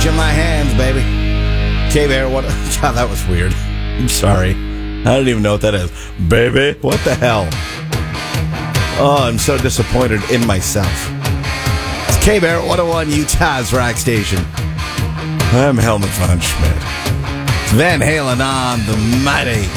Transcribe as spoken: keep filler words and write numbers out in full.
Age in my hands, baby. K-Bear, what? God, that was weird. I'm sorry. I don't even know what that is. Baby, what the hell? Oh, I'm so disappointed in myself. It's K-Bear one oh one, Utah's rock station. I'm Helmut von Schmidt. Van Halen on the mighty